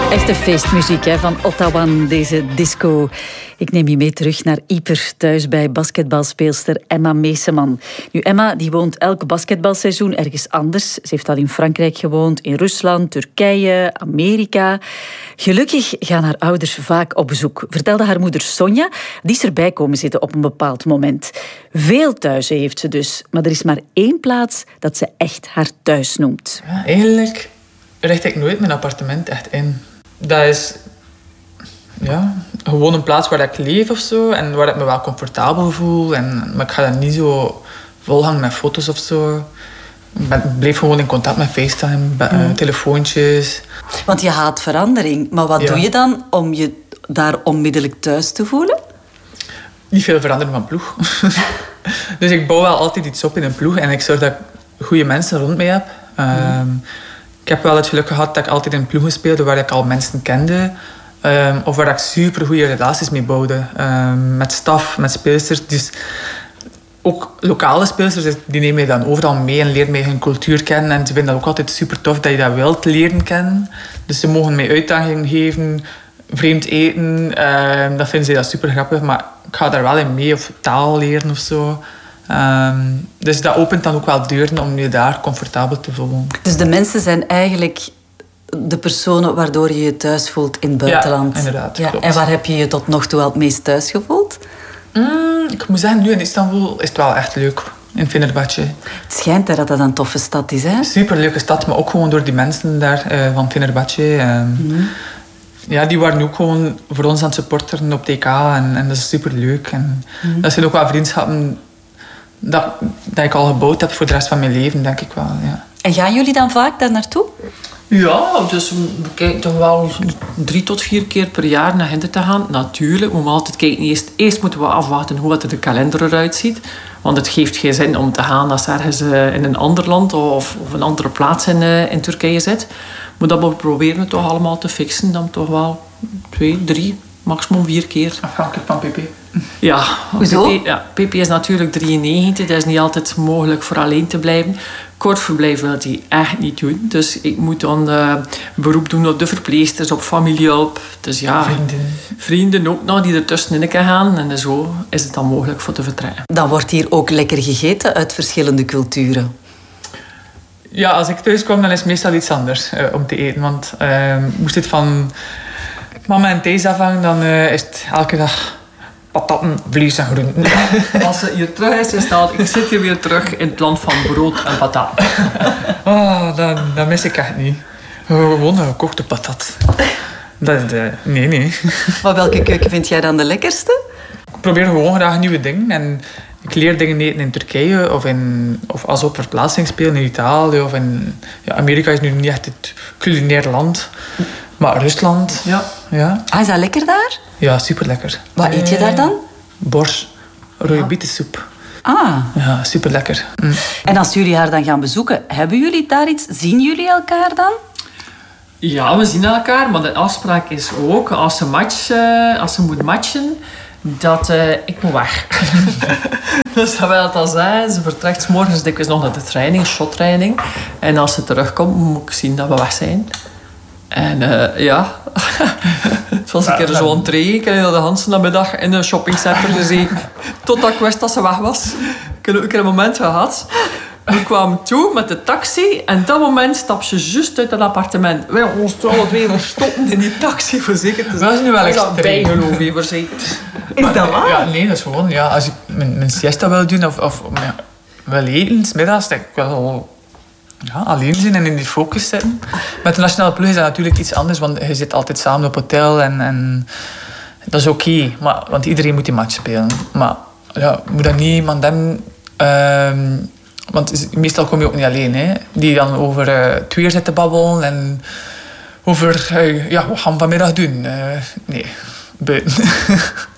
Echte feestmuziek van Ottawa, deze disco. Ik neem je mee terug naar Ieper, thuis bij basketbalspeelster Emma Meeseman. Nu, Emma die woont elk basketbalseizoen ergens anders. Ze heeft al in Frankrijk gewoond, in Rusland, Turkije, Amerika. Gelukkig gaan haar ouders vaak op bezoek, vertelde haar moeder Sonja. Die is erbij komen zitten op een bepaald moment. Veel thuizen heeft ze dus, maar er is maar één plaats dat ze echt haar thuis noemt. Ja, eigenlijk richt ik nooit mijn appartement echt in. Dat is gewoon een plaats waar ik leef of zo en waar ik me wel comfortabel voel. Maar ik ga dat niet zo volhangen met foto's of zo. Ik blijf gewoon in contact met FaceTime, telefoontjes. Want je haat verandering. Maar wat doe je dan om je daar onmiddellijk thuis te voelen? Niet veel veranderen van ploeg. Dus ik bouw wel altijd iets op in een ploeg en ik zorg dat ik goede mensen rond mij heb. Ik heb wel het geluk gehad dat ik altijd in ploegen speelde waar ik al mensen kende. Of waar ik super goede relaties mee bouwde. Met staf, met speelsters. Dus ook lokale speelsters, die nemen je dan overal mee en leren mij hun cultuur kennen. En ze vinden dat ook altijd super tof dat je dat wilt leren kennen. Dus ze mogen mij uitdagingen geven, vreemd eten. Dat vinden ze dat super grappig. Maar ik ga daar wel in mee, of taal leren of zo. Dus dat opent dan ook wel deuren om je daar comfortabel te voelen. Dus de mensen zijn eigenlijk de personen waardoor je je thuis voelt in het buitenland. Ja, inderdaad. Ja. En waar heb je je tot nog toe al het meest thuis gevoeld? Ik moet zeggen, nu in Istanbul is het wel echt leuk. In Fenerbahce. Het schijnt dat dat een toffe stad is, hè? Superleuke stad, maar ook gewoon door die mensen daar van Fenerbahce. Ja, die waren ook gewoon voor ons aan het supporteren op TK. En dat is superleuk. En dat zijn ook wel vriendschappen dat ik al gebouwd heb voor de rest van mijn leven, denk ik wel. Ja. En gaan jullie dan vaak daar naartoe? Ja, dus we kijken toch wel 3 tot 4 keer per jaar naar hen te gaan. Natuurlijk, we moeten altijd kijken. Eerst moeten we afwachten hoe de kalender eruit ziet. Want het geeft geen zin om te gaan als ergens in een ander land of een andere plaats in Turkije zit. Maar dat proberen we toch allemaal te fixen. Dan toch wel 2, 3, maximum 4 keer. Afhankelijk van PP. Ja, hoezo? PP is natuurlijk 93. Dat is niet altijd mogelijk voor alleen te blijven. Kort verblijf wil hij echt niet doen. Dus ik moet dan beroep doen op de verpleegsters, op familiehulp. Dus ja, vrienden ook nog die er tussenin kunnen gaan. En zo is het dan mogelijk voor te vertrekken. Dan wordt hier ook lekker gegeten uit verschillende culturen. Ja, als ik thuis kom, dan is het meestal iets anders om te eten. Want moest het van mama en Thijs afhangen, dan is het elke dag patatten, vlees en groenten. Als ze hier terug is, ik zit hier weer terug in het land van brood en patat. Dat mis ik echt niet. Gewoon een gekochte patat. Nee. Maar welke keuken vind jij dan de lekkerste? Ik probeer gewoon graag nieuwe dingen. En ik leer dingen eten in Turkije of als op verplaatsing spelen in Italië. Of in Amerika is nu niet echt het culinair land. Maar Rusland, ja. Is dat lekker daar? Ja, super lekker. Wat eet je daar dan? Borsch, rode bietensoep. Ja, super lekker. En als jullie haar dan gaan bezoeken, hebben jullie daar iets? Zien jullie elkaar dan? Ja, we zien elkaar, maar de afspraak is ook als ze moet matchen, dat ik moet weg. Dus dat wil dat zeggen. Ze vertrekt 's morgens dikwijls nog naar de training, shottraining. En als ze terugkomt, moet ik zien dat we weg zijn. En het was een keer zo entree. Ik heb de hele namiddag in een shoppingcenter gezeten. Totdat ik wist dat ze weg was. Ik heb ook een keer een moment gehad. We kwamen toe met de taxi. En op dat moment stap ze juist uit het appartement. Wij ons alle 2 verstoppen in die taxi. Voor zeker te zijn. Dat is nu wel extreem. Bijgeloof je verzekerd. Is dat waar? Ja, nee, dat is gewoon... Ja, als ik mijn siesta wil doen of wil eten, 's middags, dat ik wel alleen zijn en in die focus zitten. Met de nationale ploeg is dat natuurlijk iets anders, want je zit altijd samen op hotel en dat is oké, want iedereen moet die match spelen. Maar ja, moet dat niet iemand hebben... want meestal kom je ook niet alleen, hè, die dan over 2 uur zit te babbelen en over wat gaan we vanmiddag doen. Nee, buiten.